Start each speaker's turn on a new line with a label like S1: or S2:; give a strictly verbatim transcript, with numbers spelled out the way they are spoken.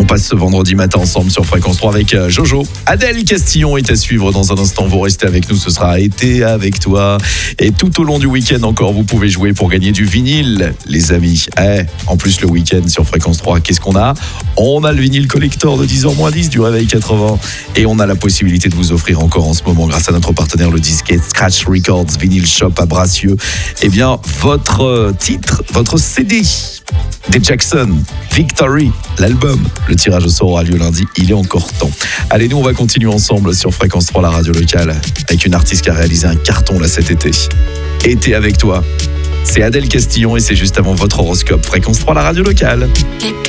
S1: passe ce vendredi matin ensemble sur Fréquence trois avec Jojo. Adèle Castillon est à suivre dans un instant. Vous restez avec nous, ce sera été avec toi. Et tout au long du week-end encore, vous pouvez jouer pour gagner du vinyle, les amis. Eh, en plus, le week-end sur Fréquence trois, qu'est-ce qu'on a ? On a le vinyle collector de dix heures moins dix du Réveil quatre-vingts. Et on a la possibilité de vous offrir encore en ce moment, grâce à notre partenaire, le disquette Scratch Records Vinyl Shop à Bracieux, eh bien, votre titre, votre C D des Jackson, Victory, l'album. Le tirage au sort aura lieu lundi, il est encore temps. Allez, nous on va continuer ensemble sur Fréquence trois, la radio locale, avec une artiste qui a réalisé un carton là cet été. Été avec toi, c'est Adèle Castillon et c'est juste avant votre horoscope. Fréquence trois, la radio locale.